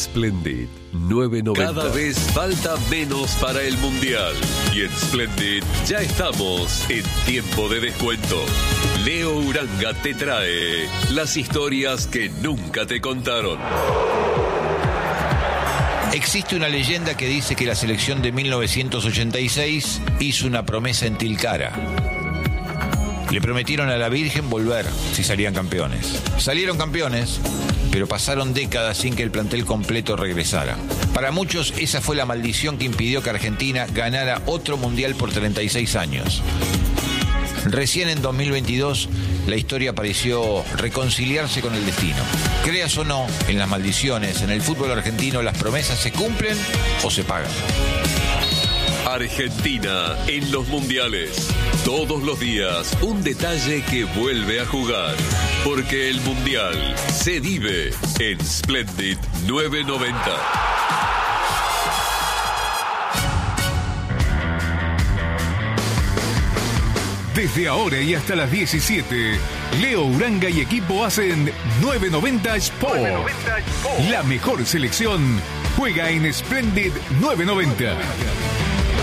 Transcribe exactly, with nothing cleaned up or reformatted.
Splendid nueve noventa. Cada vez falta menos para el Mundial. Y en Splendid ya estamos en tiempo de descuento. Leo Uranga te trae las historias que nunca te contaron. Existe una leyenda que dice que la selección de mil novecientos ochenta y seis hizo una promesa en Tilcara. Le prometieron a la Virgen volver si salían campeones. Salieron campeones, pero pasaron décadas sin que el plantel completo regresara. Para muchos, esa fue la maldición que impidió que Argentina ganara otro mundial por treinta y seis años. Recién en dos mil veintidós, la historia pareció reconciliarse con el destino. Creas o no en las maldiciones, en el fútbol argentino las promesas se cumplen o se pagan. Argentina en los mundiales. Todos los días un detalle que vuelve a jugar. Porque el mundial se vive en Splendid nueve noventa. Desde ahora y hasta las diecisiete, Leo Uranga y equipo hacen nueve noventa Sport. nueve noventa Sport. La mejor selección juega en Splendid nueve noventa.